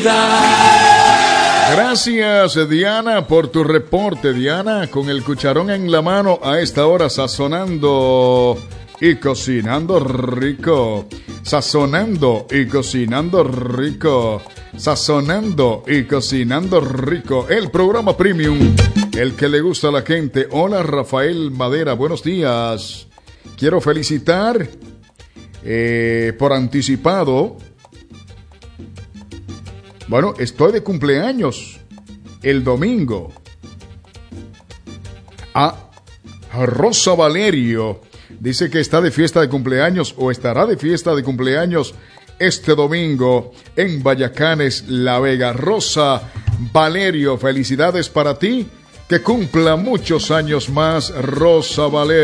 felicidad. Gracias, Diana, por tu reporte. Diana, con el cucharón en la mano a esta hora, sazonando y cocinando rico. Sazonando y cocinando rico. Sazonando y cocinando rico. El programa Premium, el que le gusta a la gente. Hola, Rafael Madera, buenos días. Quiero felicitar por anticipado. Bueno, estoy de cumpleaños el domingo. A Rosa Valerio dice que está de fiesta de cumpleaños o estará de fiesta de cumpleaños este domingo en Vallacanes, La Vega. Rosa Valerio, felicidades para ti. Que cumpla muchos años más, Rosa Valerio.